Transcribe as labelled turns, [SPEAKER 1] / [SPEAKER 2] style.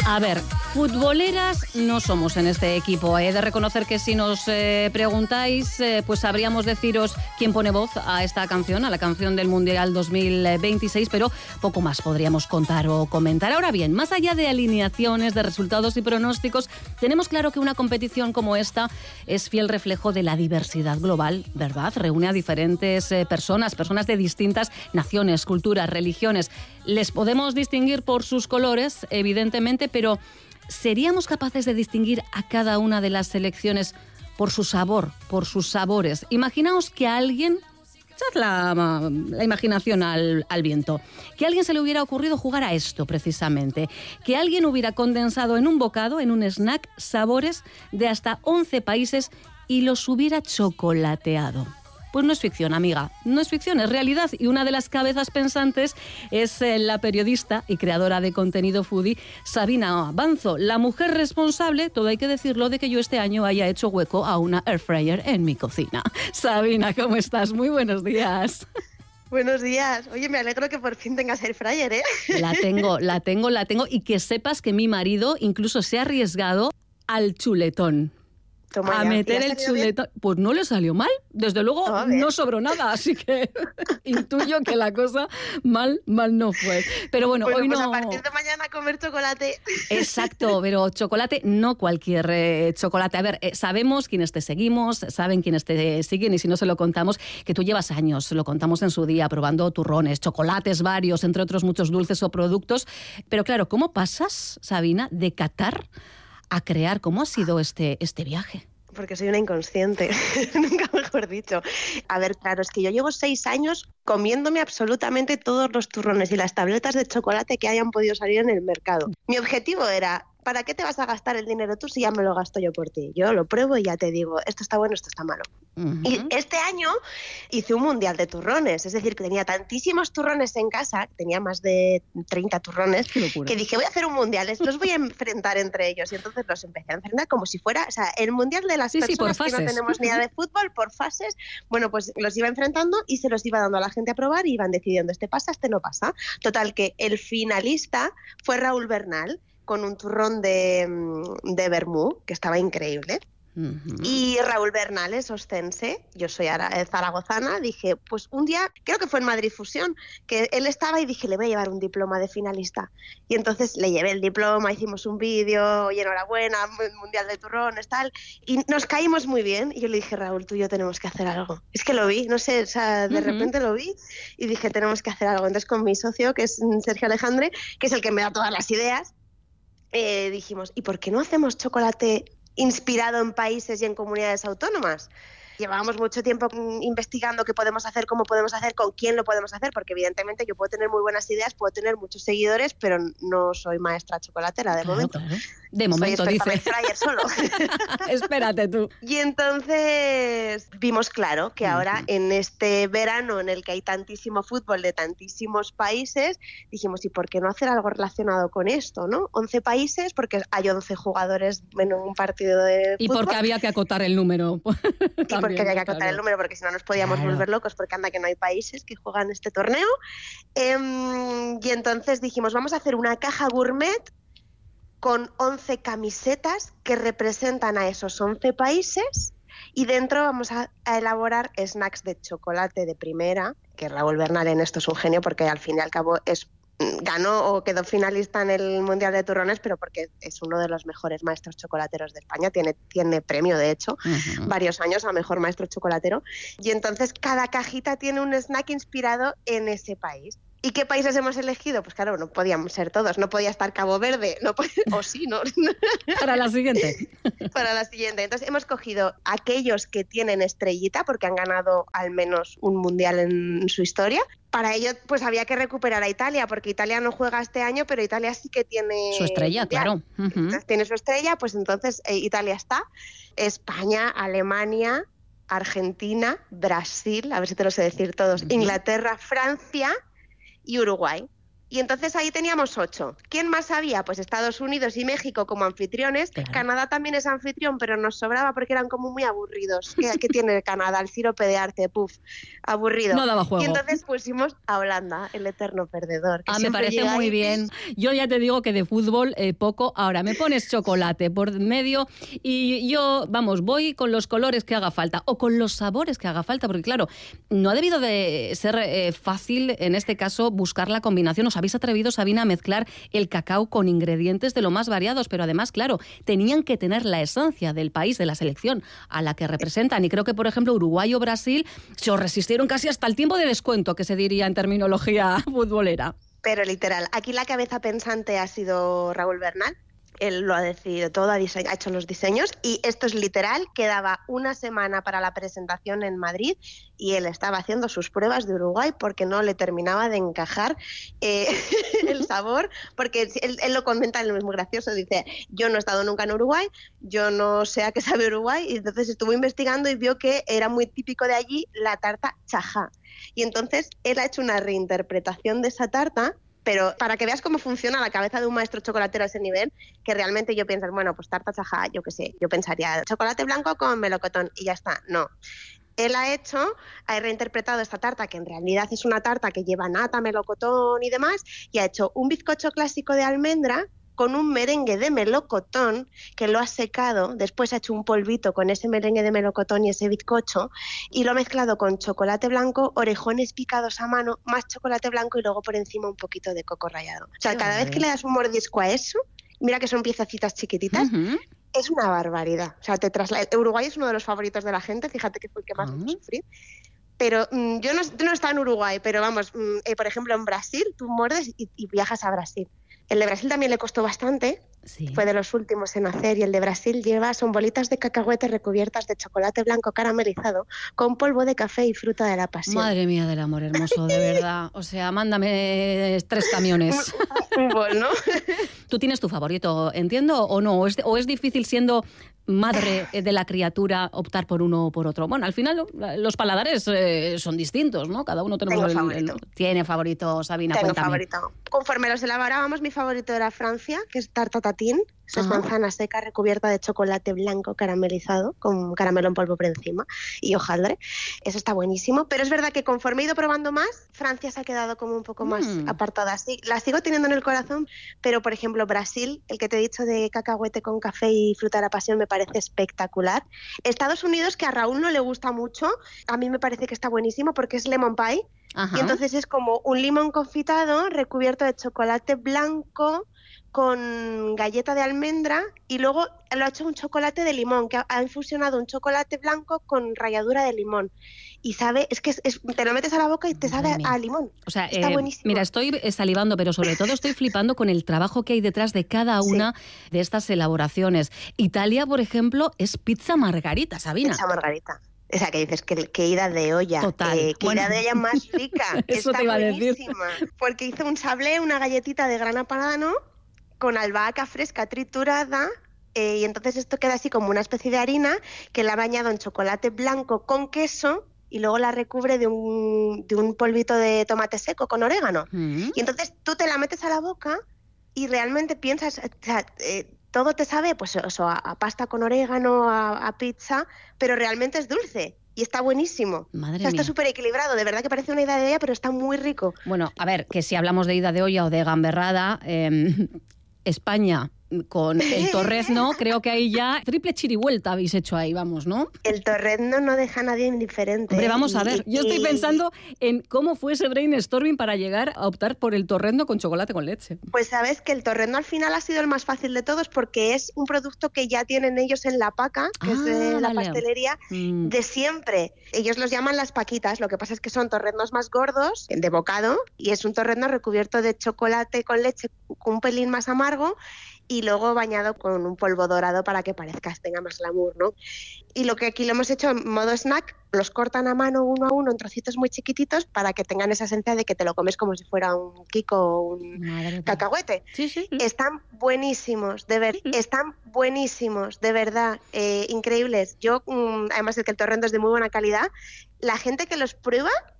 [SPEAKER 1] A ver, futboleras no somos en este equipo. He de reconocer que si nos preguntáis, pues sabríamos deciros quién pone voz a esta canción, a la canción del Mundial 2026, pero poco más podríamos contar o comentar. Ahora bien, más allá de alineaciones, de resultados y pronósticos, tenemos claro que una competición como esta es fiel reflejo de la diversidad global, ¿verdad? Reúne a diferentes personas de distintas naciones, culturas, religiones. Les podemos distinguir por sus colores, evidentemente, pero ¿seríamos capaces de distinguir a cada una de las selecciones por su sabor, por sus sabores? Imaginaos que a alguien, echad la imaginación al viento, que a alguien se le hubiera ocurrido jugar a esto precisamente, que alguien hubiera condensado en un bocado, en un snack, sabores de hasta 11 países y los hubiera chocolateado. Pues no es ficción, amiga, no es ficción, es realidad. Y una de las cabezas pensantes es la periodista y creadora de contenido foodie, Sabina Banzo, la mujer responsable, todo hay que decirlo, de que yo este año haya hecho hueco a una air fryer en mi cocina. Sabina, ¿cómo estás? Muy buenos días.
[SPEAKER 2] Buenos días. Oye, me alegro que por fin tengas air fryer, ¿eh?
[SPEAKER 1] La tengo. Y que sepas que mi marido incluso se ha arriesgado al chuletón.
[SPEAKER 2] Toma
[SPEAKER 1] a
[SPEAKER 2] ya.
[SPEAKER 1] meter el chuletón. Bien. Pues no le salió mal. Desde luego no sobró nada, así que intuyo que la cosa mal no fue. Pero bueno, hoy
[SPEAKER 2] pues
[SPEAKER 1] no.
[SPEAKER 2] A partir de mañana comer chocolate.
[SPEAKER 1] Exacto, pero chocolate, no cualquier chocolate. A ver, sabemos quienes te seguimos, saben quienes te siguen, y si no se lo contamos, que tú llevas años, lo contamos en su día, probando turrones, chocolates varios, entre otros muchos dulces o productos. Pero claro, ¿cómo pasas, Sabina, de catar a crear? ¿Cómo ha sido este viaje?
[SPEAKER 2] Porque soy una inconsciente, nunca mejor dicho. A ver, claro, es que yo llevo 6 años comiéndome absolutamente todos los turrones y las tabletas de chocolate que hayan podido salir en el mercado. Mi objetivo era, ¿para qué te vas a gastar el dinero tú si ya me lo gasto yo por ti? Yo lo pruebo y ya te digo, esto está bueno, esto está malo. Uh-huh. Y este año hice un mundial de turrones, es decir, que tenía tantísimos turrones en casa, tenía más de 30 turrones, que dije, voy a hacer un mundial, los voy a enfrentar entre ellos. Y entonces los empecé a enfrentar como si fuera, o sea, el mundial de las personas que no tenemos ni idea de fútbol, por fases. Bueno, pues los iba enfrentando y se los iba dando a la gente a probar y iban decidiendo, este pasa, este no pasa. Total, que el finalista fue Raúl Bernal, con un turrón de vermú, que estaba increíble. Uh-huh. Y Raúl Bernal es ostense, yo soy zaragozana, dije, pues un día, creo que fue en Madrid Fusión, que él estaba y dije, le voy a llevar un diploma de finalista. Y entonces le llevé el diploma, hicimos un vídeo, oye, enhorabuena, mundial de turrones, tal, y nos caímos muy bien. Y yo le dije, Raúl, tú y yo tenemos que hacer algo. Es que lo vi, no sé, o sea, de repente lo vi y dije, tenemos que hacer algo. Entonces con mi socio, que es Sergio Alejandre, que es el que me da todas las ideas, dijimos, ¿y por qué no hacemos chocolate inspirado en países y en comunidades autónomas? Llevábamos mucho tiempo investigando qué podemos hacer, cómo podemos hacer, con quién lo podemos hacer, porque evidentemente yo puedo tener muy buenas ideas, puedo tener muchos seguidores, pero no soy maestra chocolatera de momento.
[SPEAKER 1] Claro. De momento, dice.
[SPEAKER 2] Ayer solo.
[SPEAKER 1] Espérate tú.
[SPEAKER 2] Y entonces vimos claro que ahora en este verano en el que hay tantísimo fútbol de tantísimos países, dijimos, ¿y por qué no hacer algo relacionado con esto, no? 11 países, porque hay 11 jugadores en un partido de fútbol.
[SPEAKER 1] Y porque había que acotar el número.
[SPEAKER 2] Y porque había que acotar el número, porque si no nos podíamos volver locos, porque anda que no hay países que juegan este torneo. Y entonces dijimos, vamos a hacer una caja gourmet con 11 camisetas que representan a esos 11 países, y dentro vamos a elaborar snacks de chocolate de primera, que Raúl Bernal en esto es un genio, porque al fin y al cabo ganó o quedó finalista en el Mundial de Turrones, pero porque es uno de los mejores maestros chocolateros de España, tiene premio, de hecho, varios años a mejor maestro chocolatero, y entonces cada cajita tiene un snack inspirado en ese país. ¿Y qué países hemos elegido? Pues claro, no podíamos ser todos, no podía estar Cabo Verde, o sí, ¿no?
[SPEAKER 1] Para la siguiente.
[SPEAKER 2] Para la siguiente. Entonces hemos cogido aquellos que tienen estrellita, porque han ganado al menos un mundial en su historia. Para ello, pues había que recuperar a Italia, porque Italia no juega este año, pero Italia sí que tiene
[SPEAKER 1] su estrella, mundial. Claro.
[SPEAKER 2] Entonces, tiene su estrella, pues entonces Italia está. España, Alemania, Argentina, Brasil, a ver si te lo sé decir todos, Inglaterra, Francia y Uruguay. Y entonces ahí teníamos 8. ¿Quién más había? Pues Estados Unidos y México como anfitriones.
[SPEAKER 1] Claro.
[SPEAKER 2] Canadá también es anfitrión, pero nos sobraba porque eran como muy aburridos. ¿Qué tiene Canadá? El sirope de arte, aburrido.
[SPEAKER 1] No daba juego.
[SPEAKER 2] Y entonces pusimos a Holanda, el eterno perdedor.
[SPEAKER 1] Me parece muy bien. Yo ya te digo que de fútbol poco. Ahora me pones chocolate por medio y yo, vamos, voy con los colores que haga falta o con los sabores que haga falta, porque claro, no ha debido de ser fácil en este caso buscar la combinación. Os habéis atrevido, Sabina, a mezclar el cacao con ingredientes de lo más variados, pero además, claro, tenían que tener la esencia del país, de la selección a la que representan. Y creo que, por ejemplo, Uruguay o Brasil se os resistieron casi hasta el tiempo de descuento, que se diría en terminología futbolera.
[SPEAKER 2] Pero literal, aquí la cabeza pensante ha sido Raúl Bernal. Él lo ha decidido todo, ha hecho los diseños y esto es literal, quedaba una semana para la presentación en Madrid y él estaba haciendo sus pruebas de Uruguay porque no le terminaba de encajar el sabor, porque él lo comenta, es muy gracioso, dice, yo no he estado nunca en Uruguay, yo no sé a qué sabe Uruguay, y entonces estuvo investigando y vio que era muy típico de allí la tarta chajá. Y entonces él ha hecho una reinterpretación de esa tarta, pero para que veas cómo funciona la cabeza de un maestro chocolatero a ese nivel, que realmente yo pienso, bueno, pues tarta chajá, yo qué sé, yo pensaría chocolate blanco con melocotón y ya está. No. Él ha reinterpretado esta tarta, que en realidad es una tarta que lleva nata, melocotón y demás, y ha hecho un bizcocho clásico de almendra con un merengue de melocotón que lo ha secado, después ha hecho un polvito con ese merengue de melocotón y ese bizcocho y lo ha mezclado con chocolate blanco, orejones picados a mano, más chocolate blanco y luego por encima un poquito de coco rallado. O sea, cada vez que le das un mordisco a eso, mira que son piececitas chiquititas, es una barbaridad. O sea, Uruguay es uno de los favoritos de la gente, fíjate que fue el que más me sufrí. Pero yo no estaba en Uruguay, pero vamos, por ejemplo en Brasil, tú muerdes y viajas a Brasil. El de Brasil también le costó bastante, sí. Fue de los últimos en hacer, y el de Brasil son bolitas de cacahuete recubiertas de chocolate blanco caramelizado con polvo de café y fruta de la pasión.
[SPEAKER 1] Madre mía del amor hermoso, de verdad. O sea, mándame 3 camiones.
[SPEAKER 2] Un bol, ¿no?
[SPEAKER 1] ¿Tú tienes tu favorito, entiendo, o no? ¿O es difícil siendo madre de la criatura optar por uno o por otro? Bueno, al final los paladares son distintos, ¿no? Cada uno tenemos tiene favorito, Sabina,
[SPEAKER 2] Tengo
[SPEAKER 1] cuéntame.
[SPEAKER 2] Favorito. Conforme los elaborábamos, mi favorito era Francia, que es tarta tatín. Es manzana seca recubierta de chocolate blanco caramelizado con caramelo en polvo por encima y hojaldre. Eso está buenísimo. Pero es verdad que conforme he ido probando más, Francia se ha quedado como un poco más apartada. Sí, la sigo teniendo en el corazón, pero por ejemplo Brasil, el que te he dicho de cacahuete con café y fruta de la pasión, me parece espectacular. Estados Unidos, que a Raúl no le gusta mucho, a mí me parece que está buenísimo porque es lemon pie. Y entonces es como un limón confitado recubierto de chocolate blanco con galleta de almendra y luego lo ha hecho un chocolate de limón, que ha infusionado un chocolate blanco con ralladura de limón. Y sabe, te lo metes a la boca y te sabe a limón. O sea, está buenísimo.
[SPEAKER 1] Mira, estoy salivando, pero sobre todo estoy flipando con el trabajo que hay detrás de cada una de estas elaboraciones. Italia, por ejemplo, es pizza margarita, Sabina.
[SPEAKER 2] Pizza margarita. O sea, que dices que ida de olla.
[SPEAKER 1] Total.
[SPEAKER 2] Ida de olla más rica.
[SPEAKER 1] Eso
[SPEAKER 2] está
[SPEAKER 1] te iba a
[SPEAKER 2] buenísima.
[SPEAKER 1] decir.
[SPEAKER 2] Porque hizo un sablé, una galletita de grana padano con albahaca fresca triturada, y entonces esto queda así como una especie de harina que la ha bañado en chocolate blanco con queso y luego la recubre de un polvito de tomate seco con orégano. Y entonces tú te la metes a la boca y realmente piensas, o sea, todo te sabe pues eso, a pasta con orégano, a pizza, pero realmente es dulce. Y está buenísimo.
[SPEAKER 1] Madre mía.
[SPEAKER 2] Está súper equilibrado. De verdad que parece una ida de olla, pero está muy rico.
[SPEAKER 1] Bueno, a ver, que si hablamos de ida de olla o de gamberrada, España con el torrezno, creo que ahí ya triple chirivuelta habéis hecho ahí, vamos, ¿no?
[SPEAKER 2] El torrezno no deja a nadie indiferente.
[SPEAKER 1] Hombre, vamos a ver, yo estoy pensando en cómo fue ese brainstorming para llegar a optar por el torrezno con chocolate con leche.
[SPEAKER 2] Pues sabes que el torrezno al final ha sido el más fácil de todos porque es un producto que ya tienen ellos en la paca, que es de la pastelería, de siempre. Ellos los llaman las paquitas, lo que pasa es que son torreznos más gordos, de bocado, y es un torrezno recubierto de chocolate con leche, con un pelín más amargo, y luego bañado con un polvo dorado para que tenga más glamour, ¿no? Y lo que aquí lo hemos hecho en modo snack, los cortan a mano uno a uno en trocitos muy chiquititos para que tengan esa esencia de que te lo comes como si fuera un kiko o un cacahuete.
[SPEAKER 1] Sí.
[SPEAKER 2] Están buenísimos, están buenísimos, de verdad, increíbles. Yo, además de que el torrendo es de muy buena calidad, la gente que los prueba